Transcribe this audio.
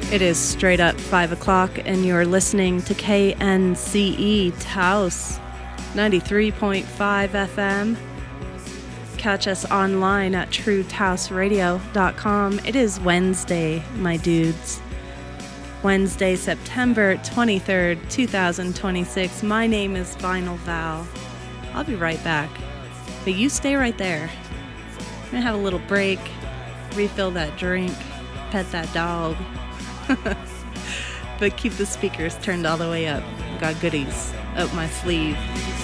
It is straight up 5 o'clock, and you're listening to KNCE Taos 93.5 FM. Catch us online at truetaosradio.com. It is Wednesday, my dudes. Wednesday, September 23rd, 2026. My name is Vinyl Val. I'll be right back, but you stay right there. I'm gonna have a little break, refill that drink, pet that dog. But keep the speakers turned all the way up. Got goodies up my sleeve.